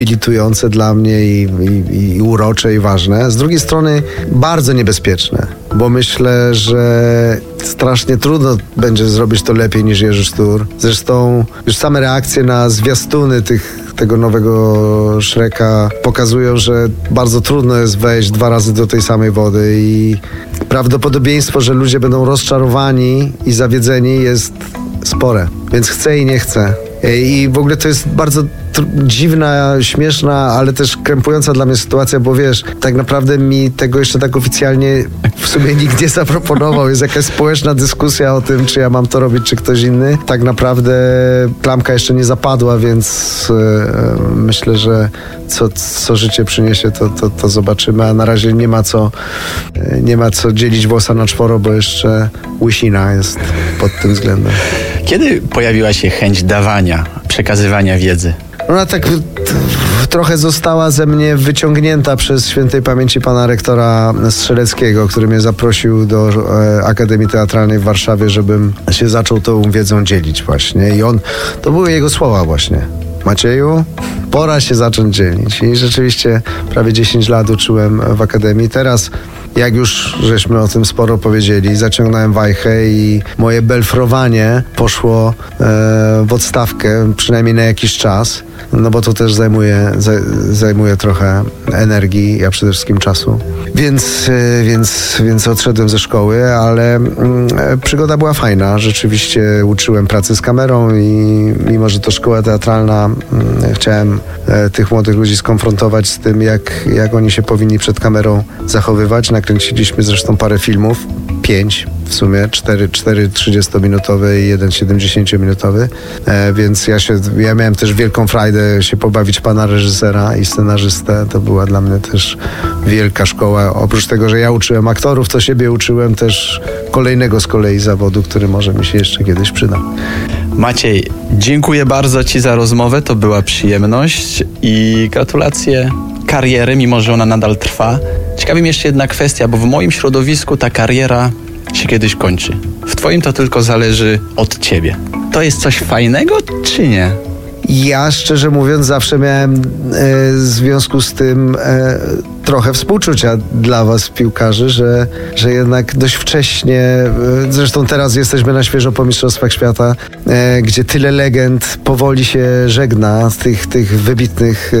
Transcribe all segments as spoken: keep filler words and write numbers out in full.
irytujące dla mnie i, i, i urocze i ważne. Z drugiej strony bardzo niebezpieczne, bo myślę, że strasznie trudno będzie zrobić to lepiej niż Jerzy Sztur. Zresztą już same reakcje na zwiastuny tych, tego nowego Shreka pokazują, że bardzo trudno jest wejść dwa razy do tej samej wody i prawdopodobieństwo, że ludzie będą rozczarowani i zawiedzeni jest spore. Więc chcę i nie chcę. I w ogóle to jest bardzo tr- dziwna, śmieszna, ale też krępująca dla mnie sytuacja, bo wiesz, tak naprawdę mi tego jeszcze tak oficjalnie w sumie nikt nie zaproponował. Jest jakaś społeczna dyskusja o tym, czy ja mam to robić, czy ktoś inny. Tak naprawdę klamka jeszcze nie zapadła, więc yy, myślę, że co, co życie przyniesie, to, to, to zobaczymy, a na razie nie ma co yy, nie ma co dzielić włosa na czworo, bo jeszcze łysina jest pod tym względem. Kiedy pojawiła się chęć dawania, przekazywania wiedzy? Ona tak w, w, trochę została ze mnie wyciągnięta przez świętej pamięci pana rektora Strzeleckiego, który mnie zaprosił do e, Akademii Teatralnej w Warszawie, żebym się zaczął tą wiedzą dzielić właśnie. I on, to były jego słowa właśnie. Macieju, pora się zacząć dzielić. I rzeczywiście prawie dziesięć lat uczyłem w Akademii. Teraz, jak już żeśmy o tym sporo powiedzieli, zaciągnąłem wajchę i moje belfrowanie poszło e, w odstawkę, przynajmniej na jakiś czas, no bo to też zajmuje, zaj, zajmuje trochę energii, a przede wszystkim czasu. Więc, e, więc, więc odszedłem ze szkoły, ale e, przygoda była fajna. Rzeczywiście uczyłem pracy z kamerą i mimo, że to szkoła teatralna, e, chciałem e, tych młodych ludzi skonfrontować z tym, jak, jak oni się powinni przed kamerą zachowywać. Nakręciliśmy zresztą parę filmów, pięć w sumie, cztery, cztery trzydziestominutowe i jeden siedemdziesięciominutowy, e, więc ja się, ja miałem też wielką frajdę się pobawić pana reżysera i scenarzystę. To była dla mnie też wielka szkoła. Oprócz tego, że ja uczyłem aktorów, to siebie uczyłem też kolejnego z kolei zawodu, który może mi się jeszcze kiedyś przyda. Maciej, dziękuję bardzo ci za rozmowę, to była przyjemność i gratulacje kariery, mimo że ona nadal trwa. Ciekawi mnie jeszcze jedna kwestia, bo w moim środowisku ta kariera się kiedyś kończy. W twoim to tylko zależy od ciebie. To jest coś fajnego, czy nie? Ja, szczerze mówiąc, zawsze miałem e, w związku z tym e, trochę współczucia dla was, piłkarzy, że, że jednak dość wcześnie, e, zresztą teraz jesteśmy na świeżo po Mistrzostwach Świata, e, gdzie tyle legend powoli się żegna z tych, tych wybitnych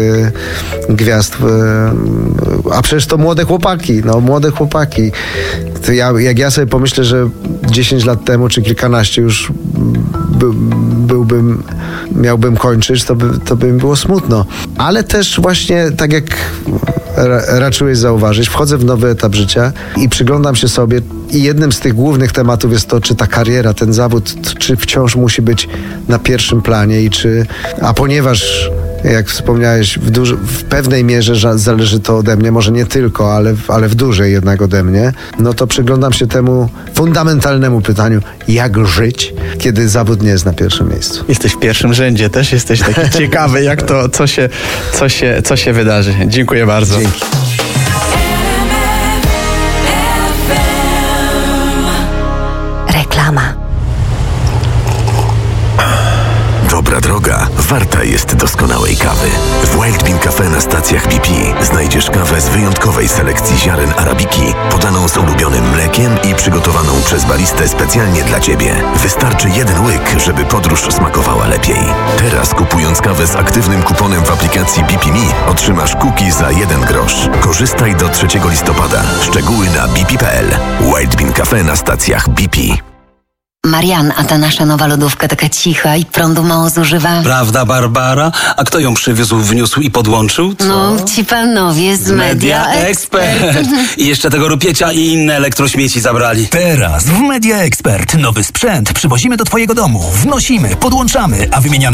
e, gwiazd. E, a przecież to młode chłopaki, no młode chłopaki. To ja, jak ja sobie pomyślę, że dziesięć lat temu, czy kilkanaście już by, byłbym, miałbym kończyć, to by, to by mi było smutno. Ale też właśnie, tak jak ra, raczyłeś zauważyć, wchodzę w nowy etap życia i przyglądam się sobie i jednym z tych głównych tematów jest to, czy ta kariera, ten zawód, czy wciąż musi być na pierwszym planie i czy, a ponieważ jak wspomniałeś, w, duży, w pewnej mierze zależy to ode mnie, może nie tylko, ale, ale w dużej jednak ode mnie, no to przyglądam się temu fundamentalnemu pytaniu, jak żyć, kiedy zawód nie jest na pierwszym miejscu. Jesteś w pierwszym rzędzie, też jesteś taki ciekawy, jak to, co się, co się, co się wydarzy. Dziękuję bardzo. Dzięki. Reklama. Dobra droga warta jest doskonałej kawy. W Wild Bean Cafe na stacjach B P znajdziesz kawę z wyjątkowej selekcji ziaren arabiki, podaną z ulubionym mlekiem i przygotowaną przez baristę specjalnie dla Ciebie. Wystarczy jeden łyk, żeby podróż smakowała lepiej. Teraz kupując kawę z aktywnym kuponem w aplikacji B P Me otrzymasz cookie za jeden grosz. Korzystaj do trzeciego listopada. Szczegóły na b p kropka p l. Wild Bean Cafe na stacjach B P. Marian, a ta nasza nowa lodówka taka cicha i prądu mało zużywa. Prawda, Barbara? A kto ją przywiózł, wniósł i podłączył? Co? No, ci panowie z Media Expert. I jeszcze tego rupiecia i inne elektrośmieci zabrali. Teraz w Media Expert nowy sprzęt przywozimy do twojego domu, wnosimy, podłączamy, a wymieniamy